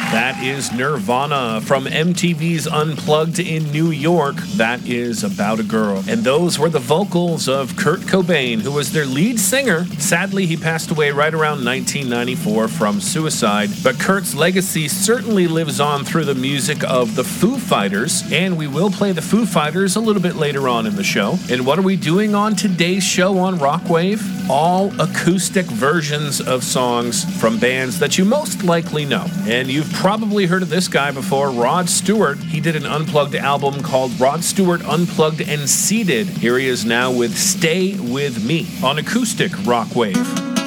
That is Nirvana from MTV's Unplugged in New York. That is About a Girl. And those were the vocals of Kurt Cobain, who was their lead singer. Sadly, he passed away right around 1994 from suicide. But Kurt's legacy certainly lives on through the music of the Foo Fighters. And we will play the Foo Fighters a little bit later on in the show. And what are we doing on today's show on Rockwave? All acoustic versions of songs from bands that you most likely know. And you've probably heard of this guy before, Rod Stewart. He did an unplugged album called Rod Stewart Unplugged and Seated. Here he is now with Stay With Me on Acoustic Rockwave.